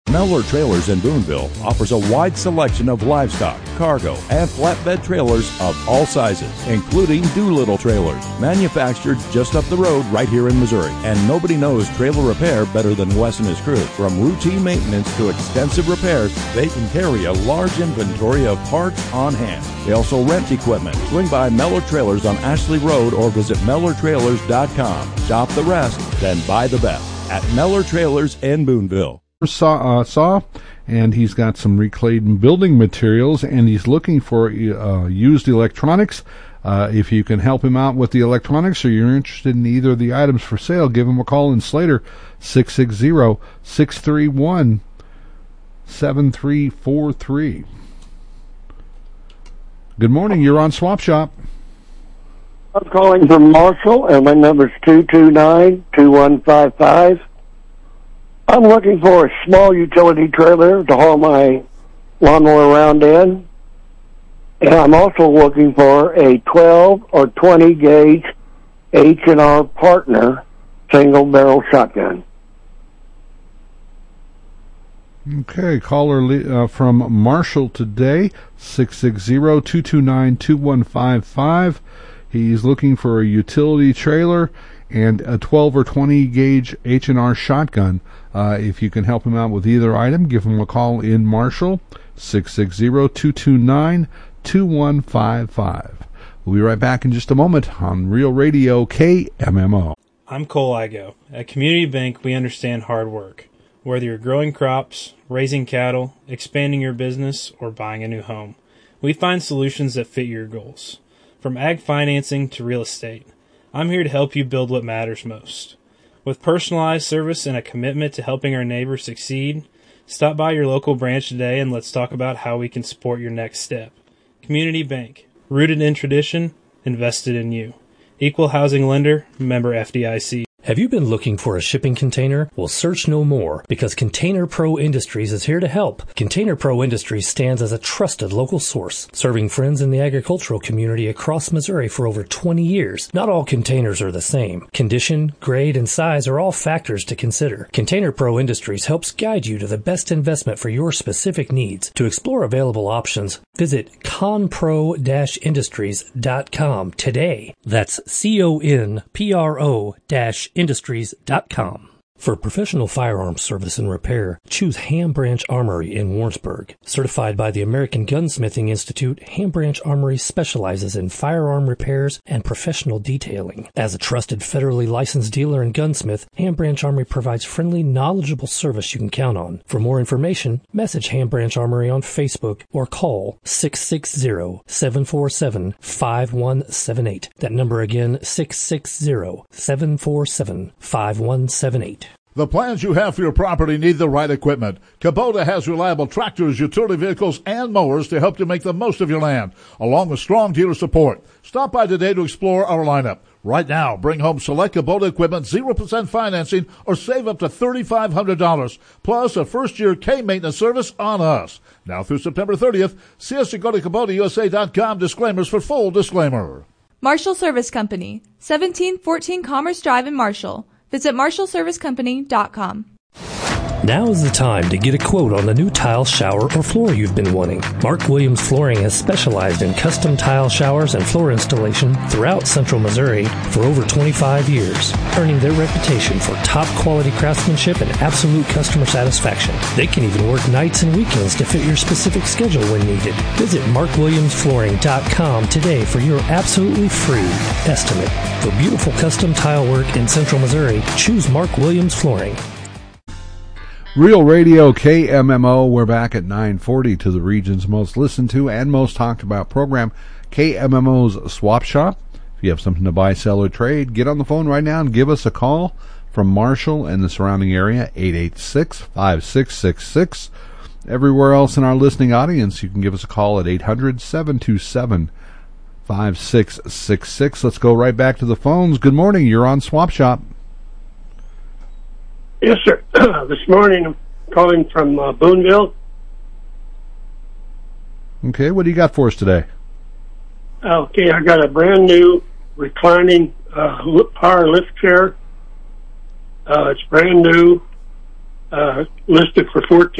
Mellor Trailers in Boonville offers a wide selection of livestock, cargo, and flatbed trailers of all sizes, including Doolittle trailers, manufactured just up the road right here in Missouri. And nobody knows trailer repair better than Wes and his crew. From routine maintenance to extensive repairs, they can carry a large inventory of parts on hand. They also rent equipment. Swing by Mellor Trailers on Ashley Road or visit MellerTrailers.com. Shop the rest, then buy the best at Mellor Trailers in Boonville. Saw, and he's got some reclaimed building materials, and he's looking for used electronics. If you can help him out with the electronics, or you're interested in either of the items for sale, give him a call in Slater, 660-631-7343. Good morning, you're on Swap Shop. I'm calling from Marshall, and my number's 229-2155. I'm looking for a small utility trailer to haul my lawnmower around in. And I'm also looking for a 12 or 20 gauge H&R Partner single barrel shotgun. Okay, caller from Marshall today, 660-229-2155. He's looking for a utility trailer and a 12 or 20 gauge H&R shotgun. If you can help him out with either item, give him a call in Marshall, 660-229-2155. We'll be right back in just a moment on Real Radio KMMO. I'm Cole Igo. At Community Bank, we understand hard work. Whether you're growing crops, raising cattle, expanding your business, or buying a new home, we find solutions that fit your goals. From ag financing to real estate, I'm here to help you build what matters most. With personalized service and a commitment to helping our neighbors succeed, stop by your local branch today and let's talk about how we can support your next step. Community Bank, rooted in tradition, invested in you. Equal housing lender, member FDIC. Have you been looking for a shipping container? Well, search no more, because Container Pro Industries is here to help. Container Pro Industries stands as a trusted local source, serving friends in the agricultural community across Missouri for over 20 years. Not all containers are the same. Condition, grade, and size are all factors to consider. Container Pro Industries helps guide you to the best investment for your specific needs. To explore available options, visit conpro-industries.com today. That's CONPRO-industries.com. For professional firearms service and repair, choose Ham Branch Armory in Warrensburg. Certified by the American Gunsmithing Institute, Ham Branch Armory specializes in firearm repairs and professional detailing. As a trusted federally licensed dealer and gunsmith, Ham Branch Armory provides friendly, knowledgeable service you can count on. For more information, message Ham Branch Armory on Facebook or call 660-747-5178. That number again, 660-747-5178. The plans you have for your property need the right equipment. Kubota has reliable tractors, utility vehicles, and mowers to help you make the most of your land, along with strong dealer support. Stop by today to explore our lineup. Right now, bring home select Kubota equipment, 0% financing, or save up to $3,500, plus a first-year K-maintenance service on us. Now through September 30th, see us at go to KubotaUSA.com. Disclaimers for full disclaimer. Marshall Service Company, 1714 Commerce Drive in Marshall. Visit MarshallServiceCompany.com. Now is the time to get a quote on the new tile, shower, or floor you've been wanting. Mark Williams Flooring has specialized in custom tile showers and floor installation throughout Central Missouri for over 25 years, earning their reputation for top-quality craftsmanship and absolute customer satisfaction. They can even work nights and weekends to fit your specific schedule when needed. Visit MarkWilliamsFlooring.com today for your absolutely free estimate. For beautiful custom tile work in Central Missouri, choose Mark Williams Flooring. Real Radio KMMO, we're back at 9:40 to the region's most listened to and most talked about program, KMMO's Swap Shop. If you have something to buy, sell, or trade, get on the phone right now and give us a call from Marshall and the surrounding area, 886-5666. Everywhere else in our listening audience, you can give us a call at 800-727-5666. Let's go right back to the phones. Good morning, you're on Swap Shop. Yes, sir. This morning I'm calling from Boonville. Okay, what do you got for us today? Okay, I got a brand new reclining power lift chair. It's brand new, listed for $14,000.